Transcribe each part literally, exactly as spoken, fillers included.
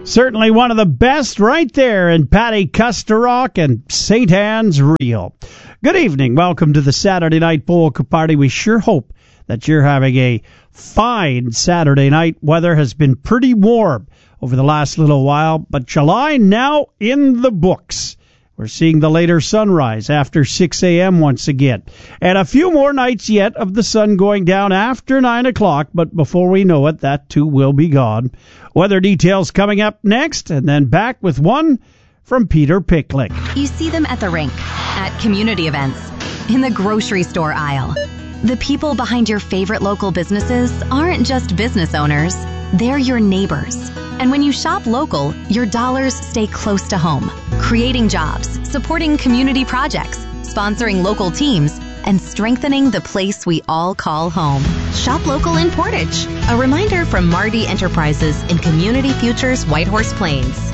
Certainly one of the best right there in Paddy Custer and Saint Anne's Reel. Good evening. Welcome to the Saturday Night Polka Party. We sure hope that you're having a fine Saturday night. Weather has been pretty warm over the last little while, but July now in the books. We're seeing the later sunrise after six a.m. once again. And a few more nights yet of the sun going down after nine o'clock, but before we know it, that too will be gone. Weather details coming up next, and then back with one from Peter Picklick. You see them at the rink, at community events, in the grocery store aisle. The people behind your favorite local businesses aren't just business owners, they're your neighbors. And when you shop local, your dollars stay close to home, creating jobs, supporting community projects, sponsoring local teams, and strengthening the place we all call home. Shop local in Portage. A reminder from Marty Enterprises in Community Futures Whitehorse Plains.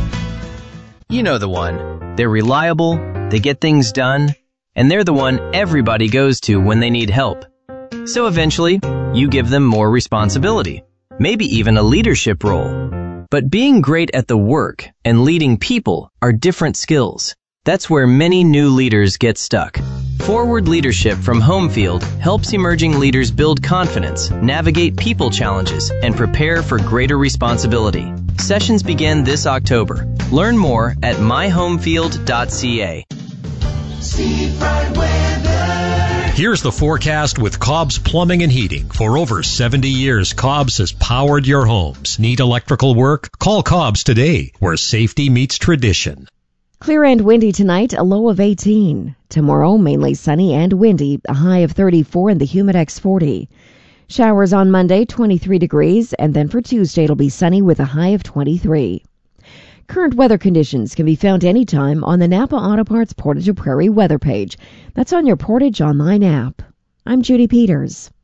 You know the one. They're reliable, they get things done, and they're the one everybody goes to when they need help. So eventually, you give them more responsibility, maybe even a leadership role. But being great at the work and leading people are different skills. That's where many new leaders get stuck. Forward Leadership from Homefield helps emerging leaders build confidence, navigate people challenges, and prepare for greater responsibility. Sessions begin this October. Learn more at my homefield dot c a. Seafront weather. Here's the forecast with Cobb's Plumbing and Heating. For over seventy years, Cobb's has powered your homes. Need electrical work? Call Cobb's today, where safety meets tradition. Clear and windy tonight, a low of eighteen. Tomorrow, mainly sunny and windy, a high of thirty-four and the humid X forty. Showers on Monday, twenty-three degrees, and then for Tuesday, it'll be sunny with a high of twenty-three. Current weather conditions can be found anytime on the Napa Auto Parts Portage Prairie weather page. That's on your Portage Online app. I'm Judy Peters.